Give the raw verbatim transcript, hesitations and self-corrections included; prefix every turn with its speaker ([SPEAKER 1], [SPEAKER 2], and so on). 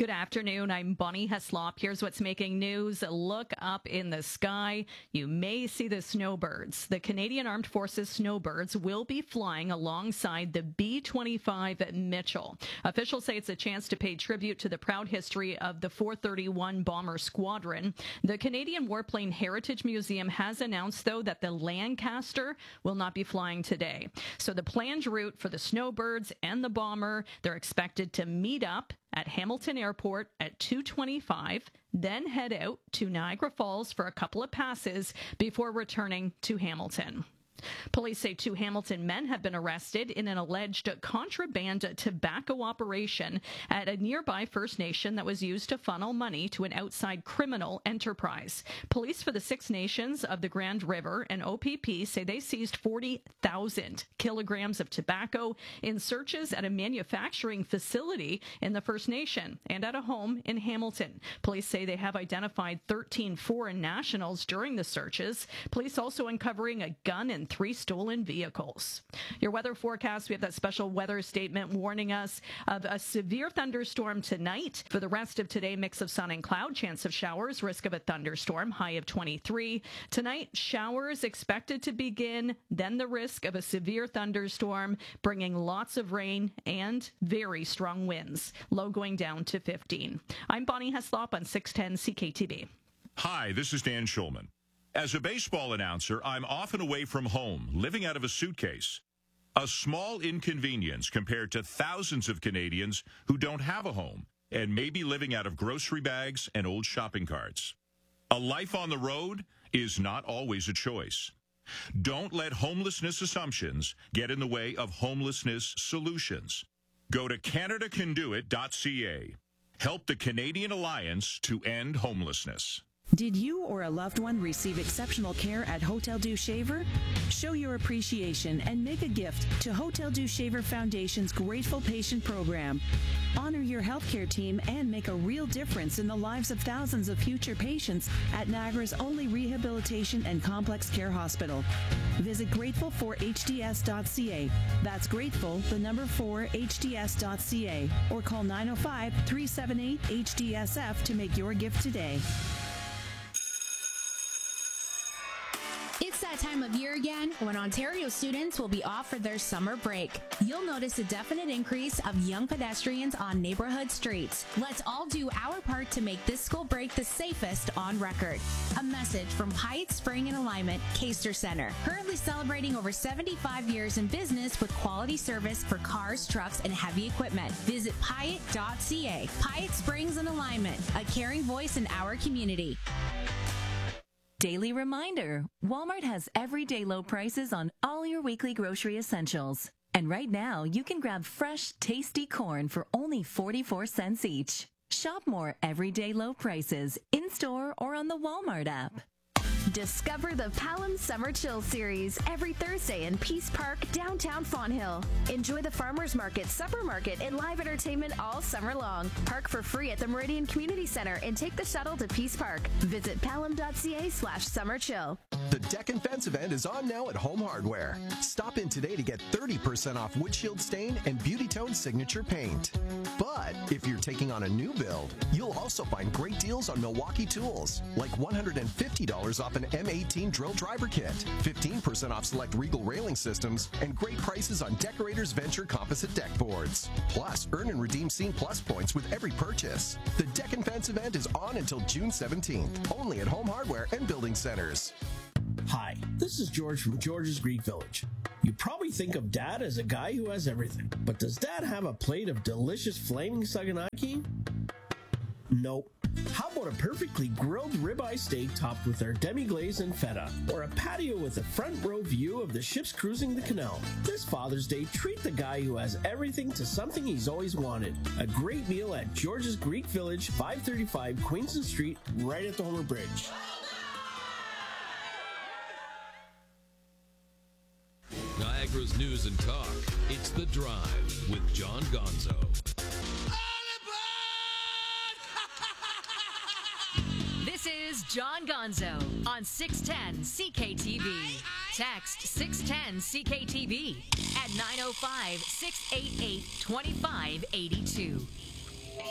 [SPEAKER 1] Good afternoon. I'm Bonnie Heslop. Here's what's making news. Look up in the sky. You may see the snowbirds. The Canadian Armed Forces snowbirds will be flying alongside the B twenty-five Mitchell. Officials say it's a chance to pay tribute to the proud history of the four thirty-one Bomber Squadron. The Canadian Warplane Heritage Museum has announced, though, that the Lancaster will not be flying today. So the planned route for the snowbirds and the bomber, they're expected to meet up at Hamilton Airport at two twenty-five, then head out to Niagara Falls for a couple of passes before returning to Hamilton. Police say two Hamilton men have been arrested in an alleged contraband tobacco operation at a nearby First Nation that was used to funnel money to an outside criminal enterprise. Police for the Six Nations of the Grand River and O P P say they seized forty thousand kilograms of tobacco in searches at a manufacturing facility in the First Nation and at a home in Hamilton. Police say they have identified thirteen foreign nationals during the searches. Police also uncovering a gun and three stolen vehicles. Your weather forecast, we have that special weather statement warning us of a severe thunderstorm tonight. For the rest of today, mix of sun and cloud, chance of showers, risk of a thunderstorm, high of twenty-three. Tonight, showers expected to begin, then the risk of a severe thunderstorm, bringing lots of rain and very strong winds. Low going down to fifteen. I'm Bonnie Heslop on six ten C K T B.
[SPEAKER 2] Hi, this is Dan Schulman. As a baseball announcer, I'm often away from home, living out of a suitcase. A small inconvenience compared to thousands of Canadians who don't have a home and may be living out of grocery bags and old shopping carts. A life on the road is not always a choice. Don't let homelessness assumptions get in the way of homelessness solutions. Go to Canada Can Do It dot C A. Help the Canadian Alliance to End Homelessness.
[SPEAKER 3] Did you or a loved one receive exceptional care at Hotel Dieu Shaver? Show your appreciation and make a gift to Hotel Dieu Shaver Foundation's Grateful Patient Program. Honor your healthcare team and make a real difference in the lives of thousands of future patients at Niagara's only rehabilitation and complex care hospital. Visit grateful for H D S dot C A. That's grateful, the number four, H D S dot C A. Or call nine oh five, three seven eight, H D S F to make your gift today.
[SPEAKER 4] It's that time of year again when Ontario students will be off for their summer break. You'll notice a definite increase of young pedestrians on neighborhood streets. Let's all do our part to make this school break the safest on record. A message from Pyatt Spring and Alignment, Caster Center. Currently celebrating over seventy-five years in business with quality service for cars, trucks, and heavy equipment. Visit Pyatt dot C A. Pyatt Springs and Alignment, a caring voice in our community.
[SPEAKER 5] Daily reminder, Walmart has everyday low prices on all your weekly grocery essentials. And right now, you can grab fresh, tasty corn for only forty-four cents each. Shop more everyday low prices in-store or on the Walmart app.
[SPEAKER 6] Discover the Palam Summer Chill Series every Thursday in Peace Park, downtown Fonthill. Enjoy the Farmers Market, Supper Market, and live entertainment all summer long. Park for free at the Meridian Community Center and take the shuttle to Peace Park. Visit palam dot C A slash summer chill.
[SPEAKER 7] The Deck and Fence event is on now at Home Hardware. Stop in today to get thirty percent off windshield stain and Beauty Tone signature paint. But if you're taking on a new build, you'll also find great deals on Milwaukee tools, like one hundred fifty dollars off an M eighteen drill driver kit, fifteen percent off select Regal railing systems, and great prices on Decorators Venture composite deck boards. Plus, earn and redeem Scene Plus points with every purchase. The Deck and Fence event is on until June seventeenth, only at Home Hardware and Building Centers.
[SPEAKER 8] Hi, this is George from George's Greek Village. You probably think of Dad as a guy who has everything, but does Dad have a plate of delicious flaming saganaki? Nope. How about a perfectly grilled ribeye steak topped with our demi-glaze and feta? Or a patio with a front row view of the ships cruising the canal? This Father's Day, treat the guy who has everything to something he's always wanted. A great meal at George's Greek Village, five thirty-five Queenston Street, right at the Homer Bridge.
[SPEAKER 9] Niagara's news and talk. It's The Drive with John Gonzo.
[SPEAKER 10] This is John Gonzo on six ten C K T V. Text six ten C K T V at nine oh five, six eight eight, two five eight two.